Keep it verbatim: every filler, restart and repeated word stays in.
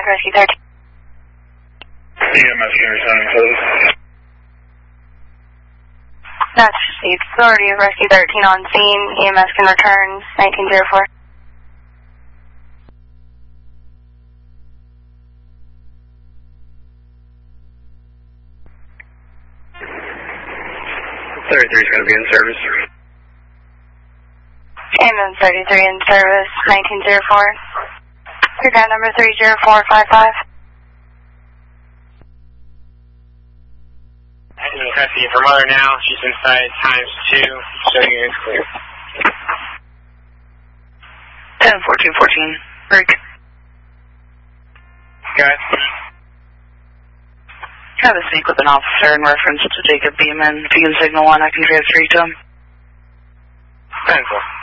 Rescue thirteen. E M S can return in service. That's the authority of Rescue thirteen on scene. E M S can return nineteen oh four. thirty-three is going to be in service. Ambulance thirty-three in service, nineteen oh four. Your ground number three zero four five five. I'm in custody for mother now. She's inside times two, so you're clear. ten fourteen fourteen. Break. Guys. I have a sync with an officer in reference to Jacob Beeman. If you can signal one, I can transfer you to him. Pencil.